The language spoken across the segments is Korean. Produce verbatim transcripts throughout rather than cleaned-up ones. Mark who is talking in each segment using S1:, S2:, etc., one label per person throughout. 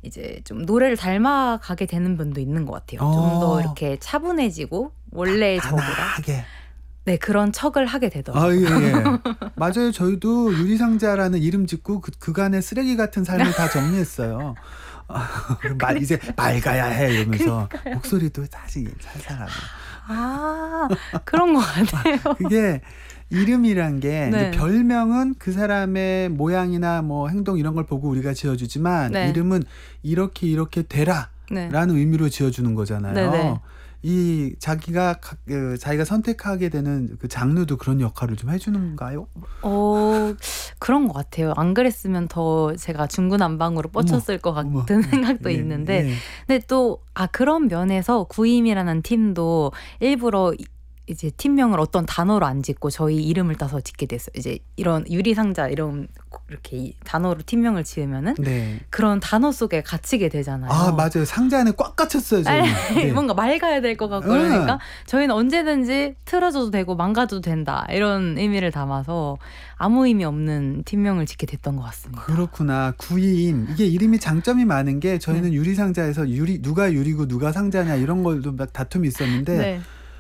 S1: 이제 좀 노래를 닮아가게 되는 분도 있는 것 같아요. 좀
S2: 어.
S1: 더 이렇게 차분해지고 원래의 저보다
S2: 단아하게.
S1: 네 그런 척을 하게
S2: 아,
S1: 되더라고요.
S2: 예, 예. 맞아요. 저희도 유리상자라는 이름 짓고 그, 그간의 쓰레기 같은 삶을 다 정리했어요. 아, 말, 이제 맑아야 해 이러면서 목소리도 다시 살살하고.
S1: 아 그런 것 같아요.
S2: 그게 이름이란 게
S1: 네.
S2: 이제 별명은 그 사람의 모양이나 뭐 행동 이런 걸 보고 우리가 지어주지만
S1: 네.
S2: 이름은 이렇게 이렇게 되라
S1: 네.
S2: 라는 의미로 지어주는 거잖아요.
S1: 네네.
S2: 이 자기가 각- 그 자기가 선택하게 되는 그 장르도 그런 역할을 좀 해주는가요?
S1: 어 그런 것 같아요. 안 그랬으면 더 제가 중구난방으로 뻗쳤을 것
S2: 어머.
S1: 같은 생각도
S2: 예,
S1: 있는데
S2: 예.
S1: 근데 또 아 그런 면에서 구임이라는 팀도 일부러 이- 이제 팀명을 어떤 단어로 안 짓고 저희 이름을 따서 짓게 됐어요. 이제 이런 유리상자 이런 이렇게 이 단어로 팀명을 지으면은
S2: 네.
S1: 그런 단어 속에 갇히게 되잖아요.
S2: 아, 맞아요. 상자 안에 꽉 갇혔어요, 저는. 네.
S1: 뭔가 맑아야 될 것 같고
S2: 응.
S1: 그러니까 저희는 언제든지 틀어져도 되고 망가져도 된다 이런 의미를 담아서 아무 의미 없는 팀명을 짓게 됐던 것 같습니다.
S2: 그렇구나. 구이임. 이게 이름이 장점이 많은 게 저희는
S1: 네.
S2: 유리상자에서 유리 누가 유리고 누가 상자냐 이런 걸도 막 다툼이 있었는데
S1: 네.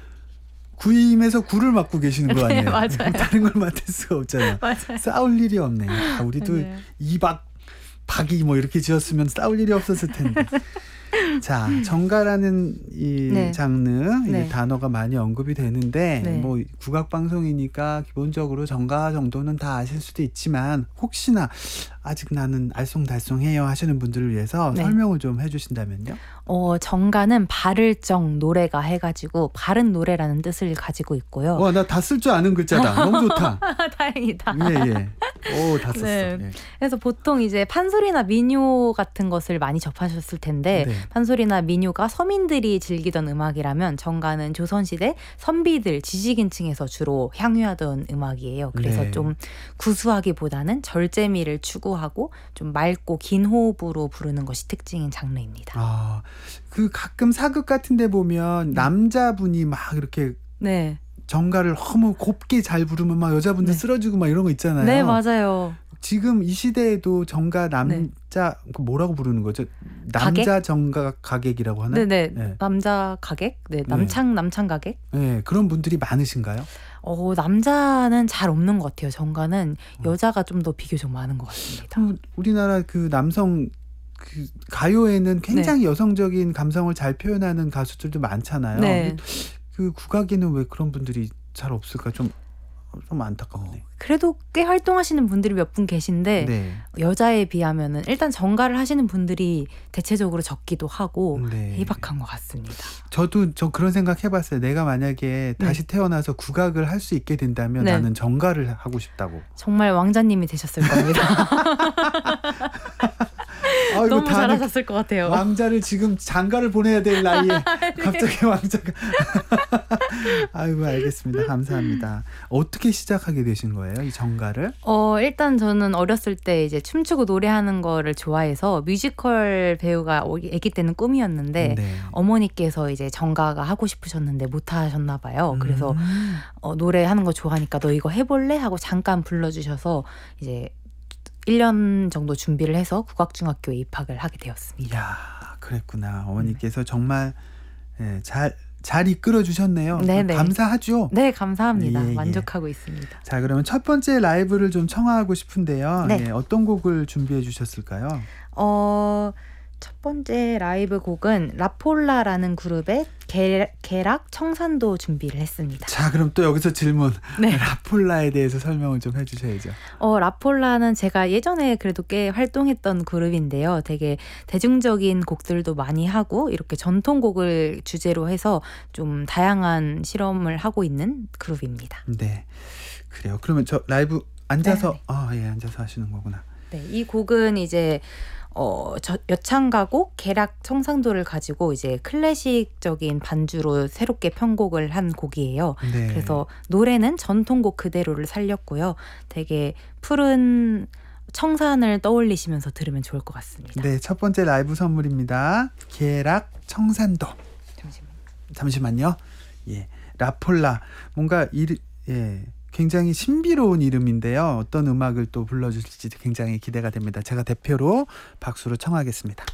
S2: 구이임에서 구를 맡고 계시는 거
S1: 네,
S2: 아니에요?
S1: 맞아요.
S2: 다른 걸 맡을 수가 없잖아요.
S1: 맞아요.
S2: 싸울 일이 없네. 아, 우리도
S1: 맞아요.
S2: 이박 박이 뭐 이렇게 지었으면 싸울 일이 없었을 텐데. 자, 정가라는 이
S1: 네.
S2: 장르 이
S1: 네.
S2: 단어가 많이 언급이 되는데
S1: 네.
S2: 뭐 국악 방송이니까 기본적으로 정가 정도는 다 아실 수도 있지만 혹시나 아직 나는 알쏭달쏭해요 하시는 분들을 위해서
S1: 네.
S2: 설명을 좀 해주신다면요.
S1: 어, 정가는 바를 정 노래가 해가지고 바른 노래라는 뜻을 가지고 있고요.
S2: 와, 나 다 쓸 줄 아는 글자다. 너무 좋다.
S1: 다행이다.
S2: 예, 예. 오, 다 썼어.
S1: 네.
S2: 예.
S1: 그래서 보통 이제 판소리나 민요 같은 것을 많이 접하셨을 텐데
S2: 네.
S1: 판소리나 민요가 서민들이 즐기던 음악이라면 정가는 조선시대 선비들 지식인층에서 주로 향유하던 음악이에요. 그래서
S2: 네.
S1: 좀 구수하기보다는 절제미를 추구하고 좀 맑고 긴 호흡으로 부르는 것이 특징인 장르입니다.
S2: 아, 그 가끔 사극 같은 데 보면 남자분이 막 이렇게
S1: 네,
S2: 정가를 너무 곱게 잘 부르면 막 여자분들
S1: 네.
S2: 쓰러지고 막 이런 거 있잖아요.
S1: 네 맞아요.
S2: 지금 이 시대에도 정가 남자 그 뭐라고 부르는 거죠? 남자 정가 가객이라고 하나?
S1: 네네
S2: 네.
S1: 남자 가객, 네 남창 남창 가객.
S2: 네, 그런 분들이 많으신가요?
S1: 어 남자는 잘 없는 것 같아요. 정가는 여자가 좀 더 비교적 많은 것 같습니다.
S2: 그럼 우리나라 그 남성 그 가요에는 굉장히 여성적인 감성을 잘 표현하는 가수들도 많잖아요.
S1: 네.
S2: 그 국악에는 왜 그런 분들이 잘 없을까? 좀, 좀 안타깝네.
S1: 그래도 꽤 활동하시는 분들이 몇 분 계신데
S2: 네.
S1: 여자에 비하면은 일단 정가를 하시는 분들이 대체적으로 적기도 하고
S2: 네.
S1: 희박한 것 같습니다.
S2: 저도 저 그런 생각 해봤어요. 내가 만약에
S1: 네.
S2: 다시 태어나서 국악을 할 수 있게 된다면
S1: 네.
S2: 나는 정가를 하고 싶다고.
S1: 정말 왕자님이 되셨을 겁니다.
S2: 아, 이거
S1: 너무
S2: 다는
S1: 잘하셨을 것 같아요.
S2: 왕자를 지금 장가를 보내야 될 나이에 갑자기 왕자가. 아이고, 알겠습니다. 감사합니다. 어떻게 시작하게 되신 거예요, 이 정가를?
S1: 어 일단 저는 어렸을 때 이제 춤추고 노래하는 거를 좋아해서 뮤지컬 배우가 아기 때는 꿈이었는데
S2: 네.
S1: 어머니께서 이제 정가가 하고 싶으셨는데 못 하셨나 봐요. 그래서
S2: 음.
S1: 어, 노래하는 거 좋아하니까 너 이거 해볼래? 하고 잠깐 불러주셔서 이제 일 년 정도 준비를 해서 국악중학교에 입학을 하게 되었습니다.
S2: 이야, 그랬구나. 어머니께서 정말 예, 잘, 잘 이끌어 주셨네요.
S1: 네네.
S2: 감사하죠.
S1: 네, 감사합니다.
S2: 예, 예.
S1: 만족하고 있습니다.
S2: 자, 그러면 첫 번째 라이브를 좀 청하고 싶은데요.
S1: 네.
S2: 예, 어떤 곡을 준비해 주셨을까요?
S1: 어, 첫 번째 라이브 곡은 라폴라라는 그룹의 게, 게락 청산도 준비를 했습니다.
S2: 자, 그럼 또 여기서 질문.
S1: 네.
S2: 라폴라에 대해서 설명을 좀 해주셔야죠.
S1: 어, 라폴라는 제가 예전에 그래도 꽤 활동했던 그룹인데요. 되게 대중적인 곡들도 많이 하고 이렇게 전통곡을 주제로 해서 좀 다양한 실험을 하고 있는 그룹입니다.
S2: 네, 그래요. 그러면 저 라이브 앉아서
S1: 네, 네.
S2: 아, 예, 앉아서 하시는 거구나.
S1: 네, 이 곡은 이제 어, 저, 여창가곡 계락 청산도를 가지고 이제 클래식적인 반주로 새롭게 편곡을 한 곡이에요.
S2: 네.
S1: 그래서 노래는 전통곡 그대로를 살렸고요. 되게 푸른 청산을 떠올리시면서 들으면 좋을 것 같습니다.
S2: 네, 첫 번째 라이브 선물입니다. 계락 청산도.
S1: 잠시만요.
S2: 잠시만요. 예, 라폴라. 뭔가 이 예. 굉장히 신비로운 이름인데요. 어떤 음악을 또 불러주실지 굉장히 기대가 됩니다. 제가 대표로 박수로 청하겠습니다.